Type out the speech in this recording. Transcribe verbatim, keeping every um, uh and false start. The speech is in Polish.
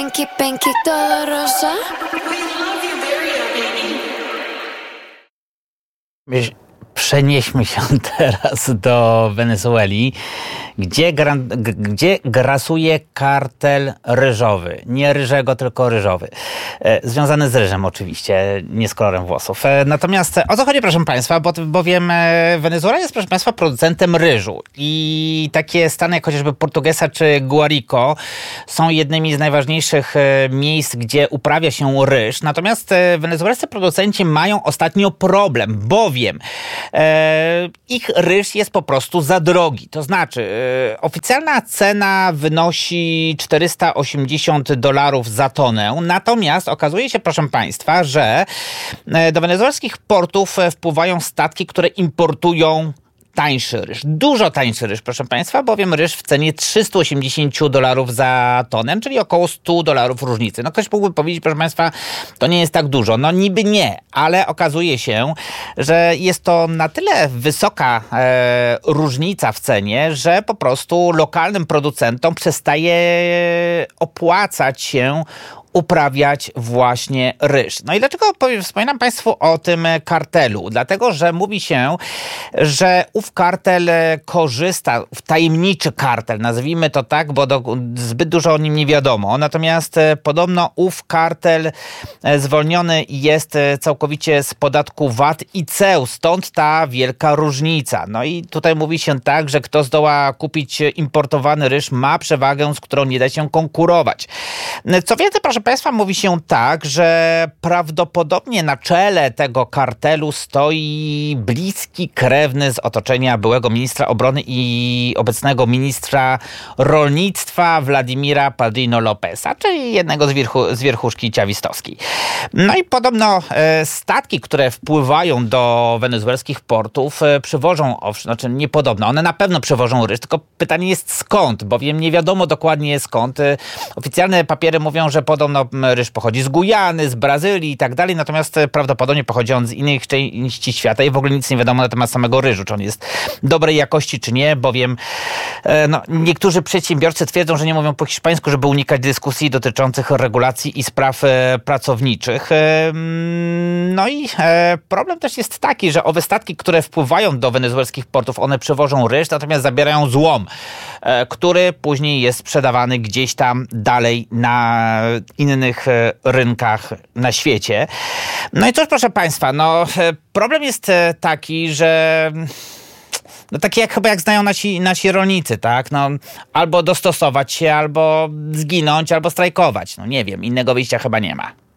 Pinky, pinky, todo rosa. Przenieśmy się teraz do Wenezueli, gdzie, gra, g- gdzie grasuje kartel ryżowy. Nie ryżego, tylko ryżowy. E, związany z ryżem oczywiście, nie z kolorem włosów. E, natomiast o co chodzi, proszę Państwa, bo, bowiem e, Wenezuela jest, proszę Państwa, producentem ryżu. I takie stany jak chociażby Portuguesa czy Guarico są jednymi z najważniejszych e, miejsc, gdzie uprawia się ryż. Natomiast e, wenezuelscy producenci mają ostatnio problem, bowiem E, ich ryż jest po prostu za drogi. To znaczy, e, oficjalna cena wynosi czterysta osiemdziesiąt dolarów za tonę, natomiast okazuje się, proszę Państwa, że e, do wenezuelskich portów wpływają statki, które importują tańszy ryż. Dużo tańszy ryż, proszę Państwa, bowiem ryż w cenie trzysta osiemdziesiąt dolarów za tonę, czyli około sto dolarów różnicy. No ktoś mógłby powiedzieć, proszę Państwa, to nie jest tak dużo. No niby nie, ale okazuje się, że jest to na tyle wysoka e, różnica w cenie, że po prostu lokalnym producentom przestaje opłacać się uprawiać właśnie ryż. No i dlaczego wspominam Państwu o tym kartelu? Dlatego, że mówi się, że ów kartel korzysta, tajemniczy kartel, nazwijmy to tak, bo do, zbyt dużo o nim nie wiadomo. Natomiast podobno ów kartel zwolniony jest całkowicie z podatku V A T i ceł, stąd ta wielka różnica. No i tutaj mówi się tak, że kto zdoła kupić importowany ryż, ma przewagę, z którą nie da się konkurować. Co więcej, proszę Państwa, mówi się tak, że prawdopodobnie na czele tego kartelu stoi bliski krewny z otoczenia byłego ministra obrony i obecnego ministra rolnictwa Władimira Padrino Lopeza, czyli jednego z, wierchu, z wierchuszki ciawistowskiej. No i podobno e, statki, które wpływają do wenezuelskich portów, e, przywożą, owszem, znaczy nie podobno, one na pewno przywożą ryż, tylko pytanie jest skąd, bowiem nie wiadomo dokładnie skąd. E, oficjalne papiery mówią, że podobno ryż pochodzi z Gujany, z Brazylii i tak dalej, natomiast prawdopodobnie pochodzi on z innych części świata i w ogóle nic nie wiadomo na temat samego ryżu, czy on jest dobrej jakości, czy nie, bowiem e, no, niektórzy przedsiębiorcy twierdzą, że nie mówią po hiszpańsku, żeby unikać dyskusji dotyczących regulacji i spraw e, pracowniczych. E, no i e, problem też jest taki, że owe statki, które wpływają do wenezuelskich portów, one przywożą ryż, natomiast zabierają złom, e, który później jest sprzedawany gdzieś tam dalej na innych rynkach na świecie. No i cóż, proszę Państwa, no problem jest taki, że no taki jak chyba jak znają nasi, nasi rolnicy, tak? No, albo dostosować się, albo zginąć, albo strajkować. No nie wiem, innego wyjścia chyba nie ma.